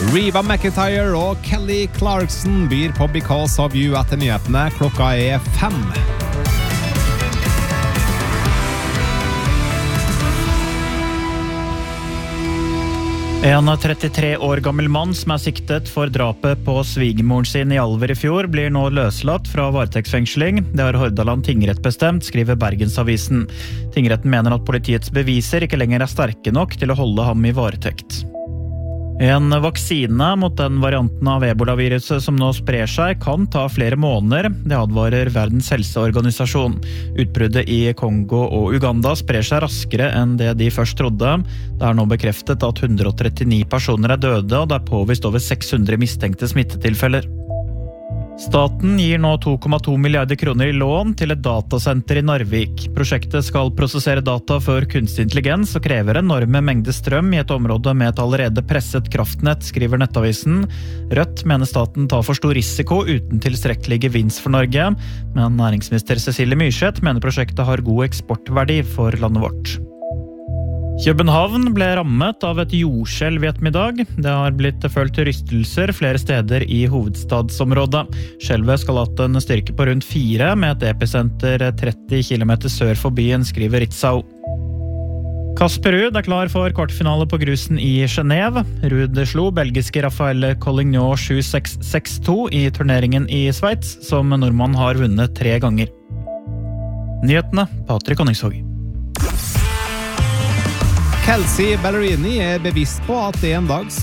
Reba McEntire og Kelly Clarkson byr på Because of You etter nyhetene. Klokka 5. En 33 år gammel mann som siktet for drapet på svigermoren sin I Alver I fjor blir nå løslatt fra varetektsfengsling. Det har Hordaland tingrett bestemt, skriver Bergensavisen. Tingretten mener at politiets beviser ikke lenger sterke nok til å holde ham I varetekt. En vaksine mot den varianten av Ebola-viruset som nå sprer seg kan ta flere måneder, det advarer Verdens helseorganisasjon. Utbruddet I Kongo og Uganda sprer seg raskere enn det de først trodde. Det nå bekreftet at 139 personer døde, og det påvist over 600 mistenkte smittetilfeller. Staten gir nå 2,2 milliarder kroner I lån til et datasenter I Narvik. Prosjektet skal prosessere data for kunstig intelligens og krever enorme mengder strøm I et område med et allerede presset kraftnett, skriver Nettavisen. Rødt mener staten tar for stor risiko uten tilstrekkelig gevinst for Norge, men næringsminister Cecilie Myrseth mener prosjektet har god eksportverdi for landet vårt. København ble rammet av et jordskjelv I ettermiddag. Det har blitt følt rystelser flere steder I hovedstadsområdet. Skjelvet skal ha hatt en styrke på rundt 4 med et episenter 30 km sør for byen, skriver Ritzau. Kasper Ruud klar for kvartfinale på grusen I Genève. Ruud slo belgiske Raphael Collignon 7-6-6-2 I turneringen I Sveits, som nordmann har vunnet 3 ganger. Nyhetene, Patrick Konningsvåg. Kelsey Ballerini bevisst på at det en dag